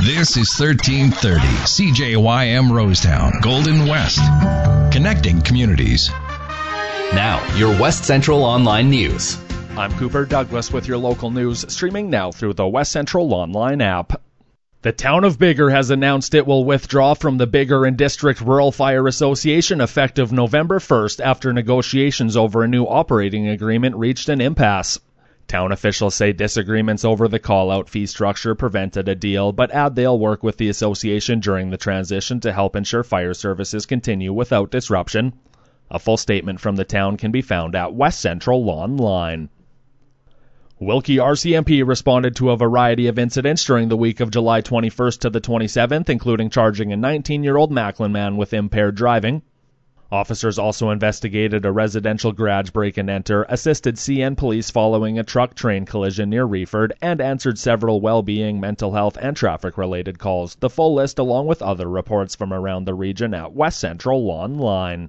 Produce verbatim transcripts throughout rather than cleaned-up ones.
This is thirteen thirty C J Y M Rosetown, Golden West, connecting communities. Now, your West Central Online News. I'm Cooper Douglas with your local news, streaming now through the West Central Online app. The town of Biggar has announced it will withdraw from the Biggar and District Rural Fire Association effective November first after negotiations over a new operating agreement reached an impasse. Town officials say disagreements over the call-out fee structure prevented a deal, but add they'll work with the association during the transition to help ensure fire services continue without disruption. A full statement from the town can be found at West Central Online. Wilkie R C M P responded to a variety of incidents during the week of July twenty-first to the twenty-seventh, including charging a nineteen-year-old Macklin man with impaired driving. Officers also investigated a residential garage break-and-enter, assisted C N police following a truck-train collision near Reeford, and answered several well-being, mental health, and traffic-related calls. The full list along with other reports from around the region at West Central Online.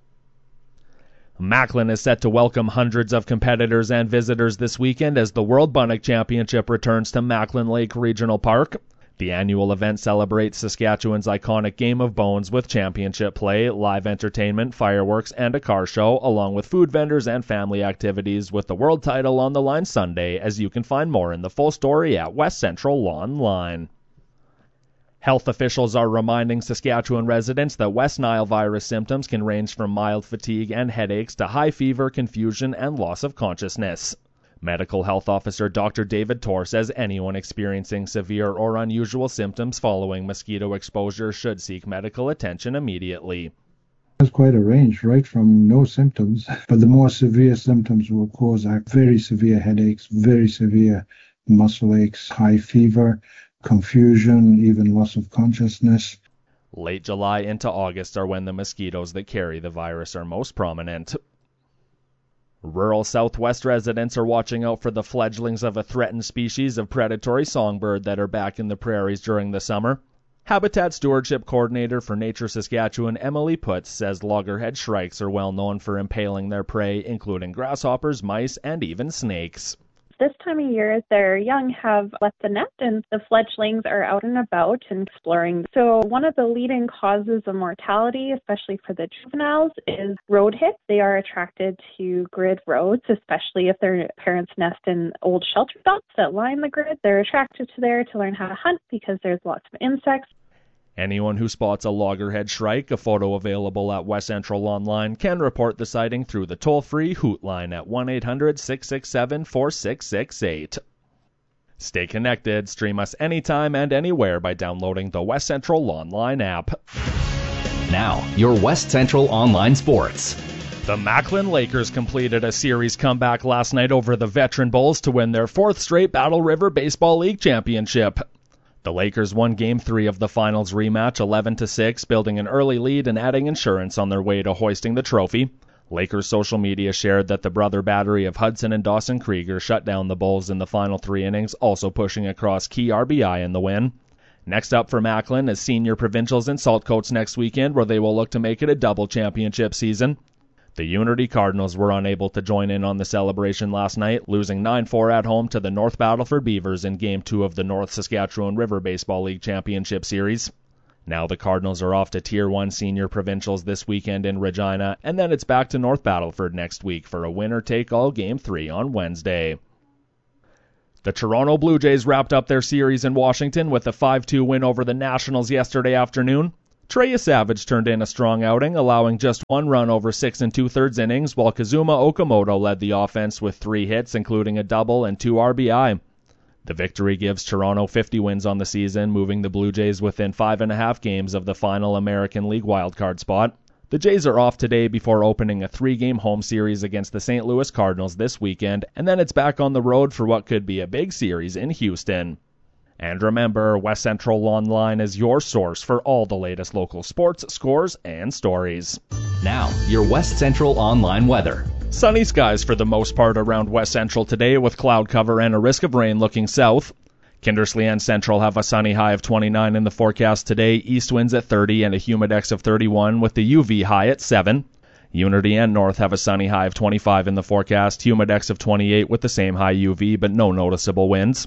Macklin is set to welcome hundreds of competitors and visitors this weekend as the World Bunnock Championship returns to Macklin Lake Regional Park. The annual event celebrates Saskatchewan's iconic Game of Bones with championship play, live entertainment, fireworks, and a car show, along with food vendors and family activities, with the world title on the line Sunday, as you can find more in the full story at West Central Online. Health officials are reminding Saskatchewan residents that West Nile virus symptoms can range from mild fatigue and headaches to high fever, confusion, and loss of consciousness. Medical Health Officer Doctor David Torr says anyone experiencing severe or unusual symptoms following mosquito exposure should seek medical attention immediately. There's quite a range, right from no symptoms, but the more severe symptoms will cause very severe headaches, very severe muscle aches, high fever, confusion, even loss of consciousness. Late July into August are when the mosquitoes that carry the virus are most prominent. Rural Southwest residents are watching out for the fledglings of a threatened species of predatory songbird that are back in the prairies during the summer. Habitat Stewardship Coordinator for Nature Saskatchewan, Emily Putz, says loggerhead shrikes are well known for impaling their prey, including grasshoppers, mice, and even snakes. This time of year, their young have left the nest and the fledglings are out and about and exploring. So one of the leading causes of mortality, especially for the juveniles, is road hits. They are attracted to grid roads, especially if their parents nest in old shelter belts that line the grid. They're attracted to there to learn how to hunt because there's lots of insects. Anyone who spots a loggerhead shrike, a photo available at West Central Online, can report the sighting through the toll-free Hoot line at one eight hundred, six six seven, four six six eight. Stay connected. Stream us anytime and anywhere by downloading the West Central Online app. Now, your West Central Online Sports. The Macklin Lakers completed a series comeback last night over the Veteran Bulls to win their fourth straight Battle River Baseball League championship. The Lakers won Game three of the finals rematch eleven to six, building an early lead and adding insurance on their way to hoisting the trophy. Lakers social media shared that the brother battery of Hudson and Dawson Krieger shut down the Bulls in the final three innings, also pushing across key R B I in the win. Next up for Macklin is Senior Provincials in Saltcoats next weekend, where they will look to make it a double championship season. The Unity Cardinals were unable to join in on the celebration last night, losing nine four at home to the North Battleford Beavers in Game two of the North Saskatchewan River Baseball League Championship Series. Now the Cardinals are off to Tier one Senior Provincials this weekend in Regina, and then it's back to North Battleford next week for a winner-take-all Game three on Wednesday. The Toronto Blue Jays wrapped up their series in Washington with a five two win over the Nationals yesterday afternoon. Treya Savage turned in a strong outing, allowing just one run over six and two-thirds innings, while Kazuma Okamoto led the offense with three hits, including a double and two R B I. The victory gives Toronto fifty wins on the season, moving the Blue Jays within five and a half games of the final American League wildcard spot. The Jays are off today before opening a three-game home series against the Saint Louis Cardinals this weekend, and then it's back on the road for what could be a big series in Houston. And remember, West Central Online is your source for all the latest local sports, scores, and stories. Now, your West Central Online weather. Sunny skies for the most part around West Central today, with cloud cover and a risk of rain looking south. Kindersley and Central have a sunny high of twenty-nine in the forecast today, east winds at thirty and a humidex of thirty-one with the U V high at seven. Unity and North have a sunny high of twenty-five in the forecast, humidex of twenty-eight with the same high U V but no noticeable winds.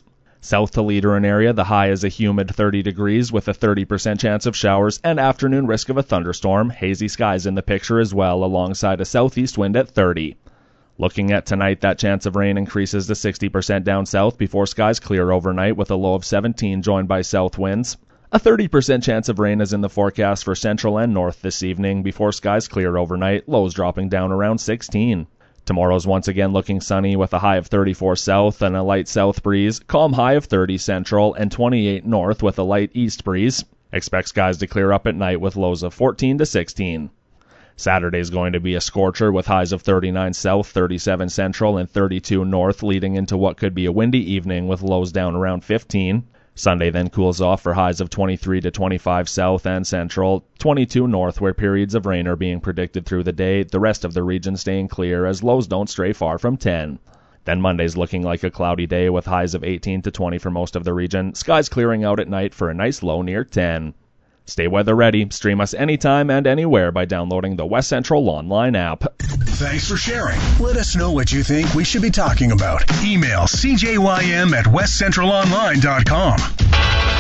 South to Leader area, the high is a humid thirty degrees with a thirty percent chance of showers and afternoon risk of a thunderstorm. Hazy skies in the picture as well, alongside a southeast wind at thirty. Looking at tonight, that chance of rain increases to sixty percent down south before skies clear overnight with a low of seventeen joined by south winds. A thirty percent chance of rain is in the forecast for central and north this evening before skies clear overnight, lows dropping down around sixteen. Tomorrow's once again looking sunny with a high of thirty-four south and a light south breeze, calm high of thirty central and twenty-eight north with a light east breeze. Expect skies to clear up at night with lows of fourteen to sixteen. Saturday's going to be a scorcher with highs of thirty-nine south, thirty-seven central, and thirty-two north, leading into what could be a windy evening with lows down around fifteen. Sunday then cools off for highs of twenty-three to twenty-five south and central, twenty-two north where periods of rain are being predicted through the day, the rest of the region staying clear as lows don't stray far from ten. Then Monday's looking like a cloudy day with highs of eighteen to twenty for most of the region, skies clearing out at night for a nice low near ten. Stay weather ready. Stream us anytime and anywhere by downloading the West Central online app. Thanks for sharing. Let us know what you think we should be talking about. Email c j y m at west central online dot com.